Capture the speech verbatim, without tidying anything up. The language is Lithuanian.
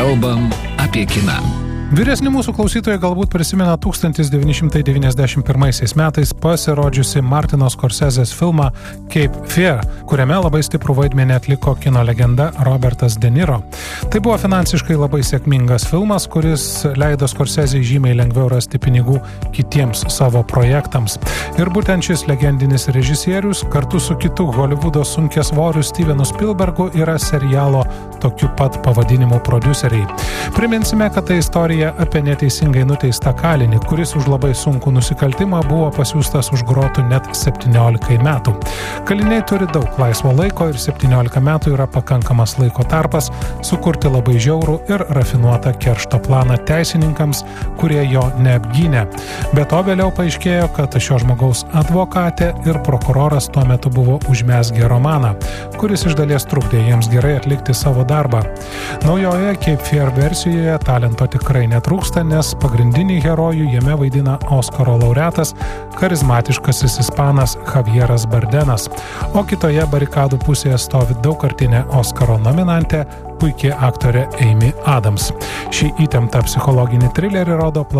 Kalbam apie kiną. Vyresni mūsų klausytojai galbūt prisimena tūkstantis devyni šimtai devyniasdešimt pirmaisiais metais pasirodžiusi Martino Scorsesės filmą Cape Fear, kuriame labai stiprų vaidmenį atliko kino legenda Robertas De Niro. Tai buvo finansiškai labai sėkmingas filmas, kuris leido Scorsesei žymiai lengviau rasti pinigų kitiems savo projektams. Ir būtent šis legendinis režisierius kartu su kitu Hollywoodo sunkiasvoriu Stevenu Spielbergu yra serialo tokiu pat pavadinimu prodiuseriai. Priminsime, kad tai istorija apie neteisingai nuteistą kalinį, kuris už labai sunkų nusikaltimą buvo pasiųstas už grotų net septyniolikai metų. Kaliniai turi daug laisvo laiko ir septyniolika metų yra pakankamas laiko tarpas sukurti labai žiaurų ir rafinuotą keršto planą teisininkams, kurie jo neapgynė. Be to vėliau paaiškėjo, kad šio žmogaus advokatė ir prokuroras tuo metu buvo užmezgę romaną, kuris iš dalies trukdė jiems gerai atlikti savo darbą. Naujoje Cape Fear versijoje talento tikrai netrūksta, nes pagrindinį herojų jame vaidina Oskaro laureatas, charizmatiškasis ispanas Javieras Bardenas, o kitoje barikadų pusėje stovi daugkartinė Oskaro nominantė, puikiai aktorė Amy Adams. Šį įtemptą psichologinį trilerį rodo